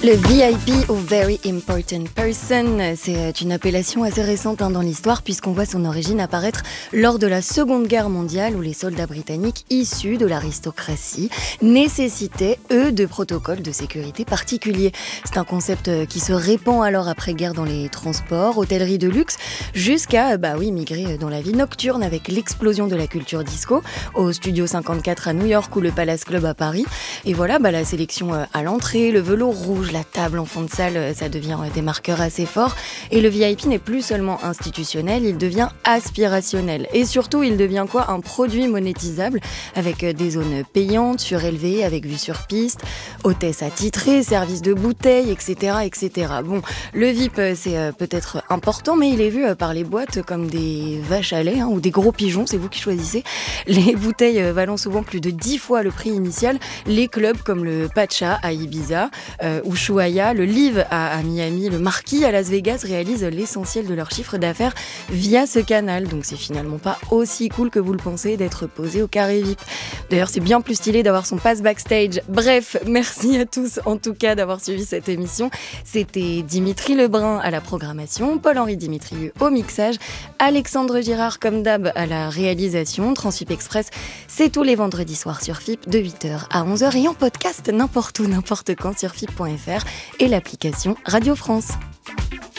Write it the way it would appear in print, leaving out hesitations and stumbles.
Le VIP ou Very Important Person, c'est une appellation assez récente dans l'histoire puisqu'on voit son origine apparaître lors de la Seconde Guerre mondiale où les soldats britanniques issus de l'aristocratie nécessitaient, eux, de protocoles de sécurité particuliers. C'est un concept qui se répand alors après-guerre dans les transports, hôtellerie de luxe, jusqu'à migrer dans la vie nocturne avec l'explosion de la culture disco au Studio 54 à New York ou le Palace Club à Paris. Et voilà, la sélection à l'entrée, le velours rouge, la table en fond de salle, ça devient des marqueurs assez forts. Et le VIP n'est plus seulement institutionnel, il devient aspirationnel. Et surtout, il devient quoi ? Un produit monétisable avec des zones payantes, surélevées, avec vue sur piste, hôtesse attitrée, service de bouteilles, etc., etc. Bon, le VIP, c'est peut-être important, mais il est vu par les boîtes comme des vaches à lait ou des gros pigeons, c'est vous qui choisissez. Les bouteilles valant souvent plus de 10 fois le prix initial. Les clubs comme le Pacha à Ibiza ou Ushuaïa, le Live à Miami, le Marquis à Las Vegas réalisent l'essentiel de leur chiffre d'affaires via ce canal. Donc c'est finalement pas aussi cool que vous le pensez d'être posé au carré VIP. D'ailleurs, c'est bien plus stylé d'avoir son pass backstage. Bref, merci à tous en tout cas d'avoir suivi cette émission. C'était Dimitri Lebrun à la programmation, Paul-Henri Dimitrieux au mixage, Alexandre Girard comme d'hab à la réalisation. Transfip Express, c'est tous les vendredis soirs sur FIP de 8h à 11h et en podcast n'importe où, n'importe quand sur FIP.fr et l'application Radio France.